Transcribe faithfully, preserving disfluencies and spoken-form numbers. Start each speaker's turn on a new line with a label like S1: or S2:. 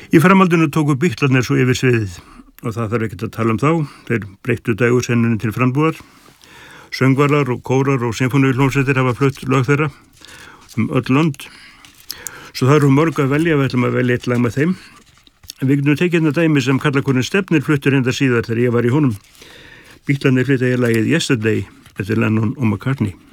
S1: Í framhaldinu tóku Bítlarnir svo yfir sviðið og það þarf ekkert að tala um þá. Þeir breyttu dægursennunni til frambúðar. Söngvarar og kórar og sinfóníuhljómsveitir hafa flutt lög þeirra um öll lönd. Svo það eru mörg að velja, við ætlum að velja eitt lag með þeim. Við getum tekið hérna dæmi sem karlakorin Stefnir fluttur enda síðar þegar ég var í honum. Bítlarnir flytja í lagið Yesterday eftir Lennon og McCartney.